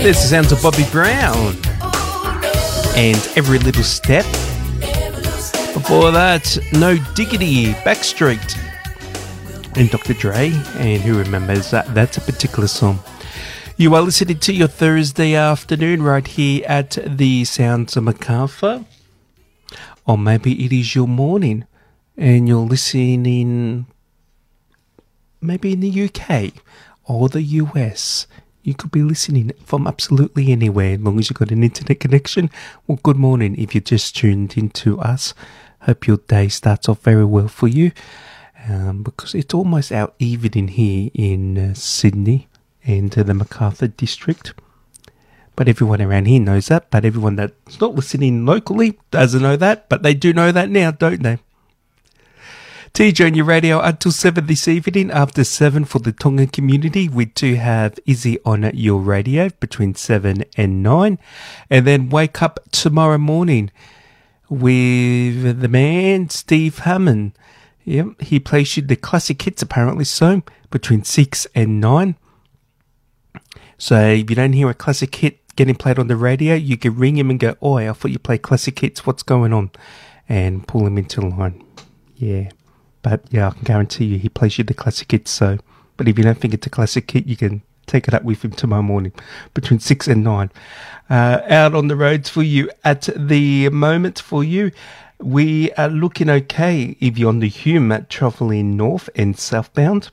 There's the sounds of Bobby Brown and Every Little Step. Before that, No Diggity, Backstreet and Dr. Dre. And who remembers that? That's a particular song. You are listening to your Thursday afternoon right here at the Sounds of Macarthur. Or maybe it is your morning and you're listening maybe in the UK or the US. You could be listening from absolutely anywhere as long as you've got an internet connection. Well, good morning if you just tuned into us. Hope your day starts off very well for you. Because it's almost our evening here in Sydney and the Macarthur district. But everyone around here knows that. But everyone that's not listening locally doesn't know that. But they do know that now, don't they? TJ on your radio until 7 this evening. After 7 for the Tongan community, we do have Izzy on your radio between 7 and 9. And then wake up tomorrow morning with the man Steve Hammond. Yep, he plays you the classic hits apparently, so between 6 and 9. So if you don't hear a classic hit getting played on the radio, you can ring him and go, "Oi, I thought you played classic hits, what's going on?" And pull him into line. Yeah. But yeah, I can guarantee you he plays you the classic hits. So, but if you don't think it's a classic hit, you can take it up with him tomorrow morning between 6 and 9. Out on the roads for you at the moment for you. We are looking okay if you're on the Hume travelling north and southbound.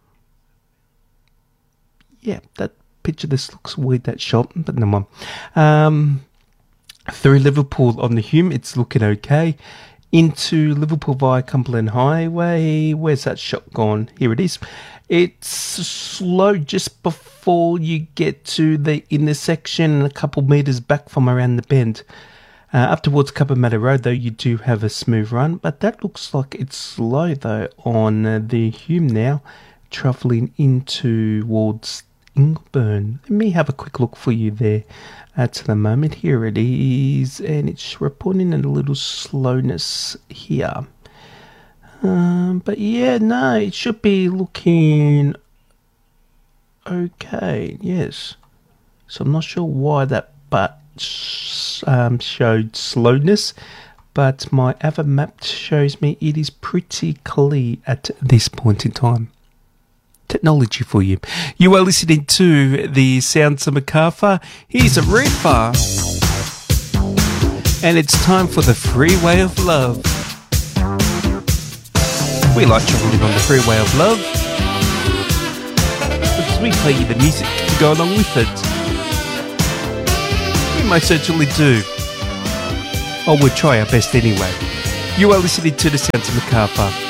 Yeah, that picture, this looks weird, that shot, but no one. Through Liverpool on the Hume, it's looking okay. Into Liverpool via Cumberland Highway. Where's that shot gone? Here it is. It's slow just before you get to the intersection, a couple metres back from around the bend. Up towards Cabramatta Road, though, you do have a smooth run. But that looks like it's slow, though, on the Hume now, travelling in towards Ingleburn. Let me have a quick look for you there. At the moment, here it is, and it's reporting a little slowness here. But yeah, no, it should be looking okay, yes. So I'm not sure why that showed slowness, but my other map shows me it is pretty clear at this point in time. Technology for you. You are listening to the Sounds of Macarthur. Here's Aretha. And it's time for the Freeway of Love. We like traveling on the Freeway of Love because we play you the music to go along with it. We most certainly do. Or we'll try our best anyway. You are listening to the Sounds of Macarthur.